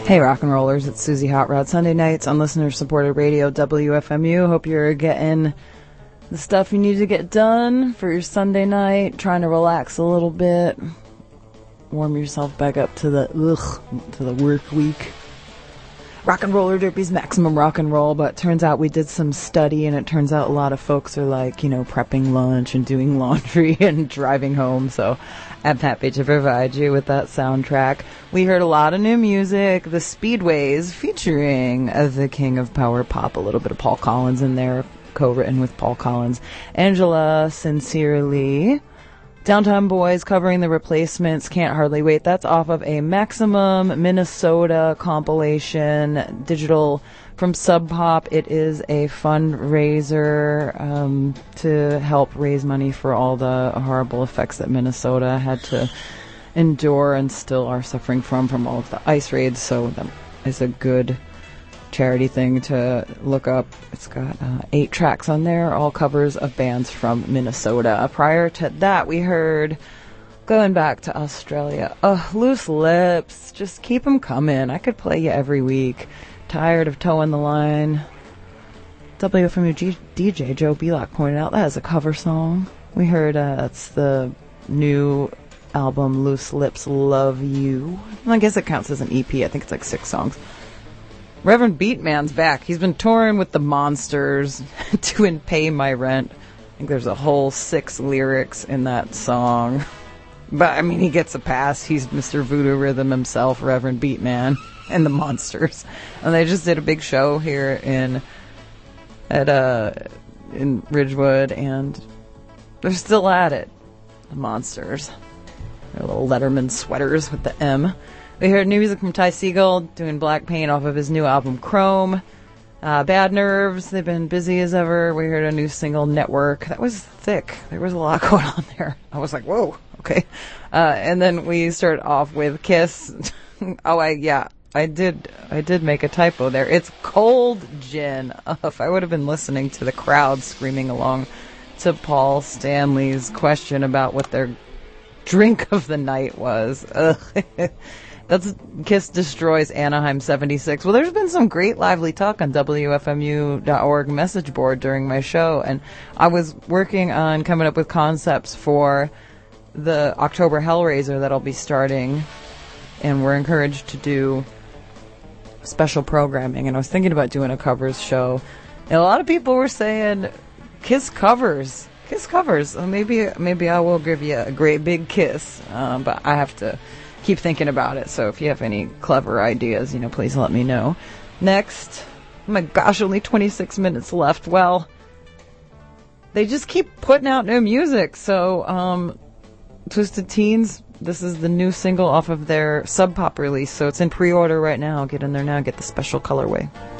Hey rock and rollers, it's Susie Hot Rod. Sunday nights on listener-supported radio WFMU. Hope you're getting the stuff you need to get done for your Sunday night, trying to relax a little bit, warm yourself back up to the work week. Rock and Roller Derby's maximum rock and roll, but turns out we did some study, and it turns out a lot of folks are like, prepping lunch and doing laundry and driving home, so I'm happy to provide you with that soundtrack. We heard a lot of new music, the Speedways, featuring the king of power pop, a little bit of Paul Collins in there, co-written with Paul Collins. Angela Sincerely. Downtown Boys covering The Replacements, Can't Hardly Wait. That's off of a Maximum Minnesota compilation, digital from Sub Pop. It is a fundraiser to help raise money for all the horrible effects that Minnesota had to endure and still are suffering from all of the ice raids. So that is a good charity thing to look up. It's got 8 tracks on there, all covers of bands from Minnesota. Prior to that, we heard, going back to Australia, Loose Lips. Just keep them coming. I could play you every week. Tired of towing the line. WFMU DJ Joe Belock pointed out that is a cover song. We heard it's the new album Loose Lips Love You. I guess it counts as an EP. I think it's like 6 songs. Reverend Beatman's back. He's been touring with the Monsters doing Pay My Rent. I think there's a whole 6 lyrics in that song. But, I mean, he gets a pass. He's Mr. Voodoo Rhythm himself, Reverend Beatman, and the Monsters. And they just did a big show here in Ridgewood, and they're still at it. The Monsters. Their little Letterman sweaters with the M. We heard new music from Ty Segall doing Black Paint off of his new album Chrome. Bad Nerves, they've been busy as ever. We heard a new single, Network. That was thick. There was a lot going on there. I was like, whoa, okay. And then we started off with Kiss. I did make a typo there. It's Cold Gin. If I would have been listening to the crowd screaming along to Paul Stanley's question about what their drink of the night was. That's Kiss Destroys Anaheim 76. Well, there's been some great lively talk on WFMU.org message board during my show, and I was working on coming up with concepts for the October Hellraiser that'll be starting, and we're encouraged to do special programming, and I was thinking about doing a covers show, and a lot of people were saying, Kiss covers. Maybe I will give you a great big kiss, but I have to keep thinking about it. So if you have any clever ideas, please let me know. Next, oh my gosh, only 26 minutes left. Well, they just keep putting out new music. So, Twisted Teens, this is the new single off of their Sub Pop release. So it's in pre-order right now. Get in there now, get the special colorway.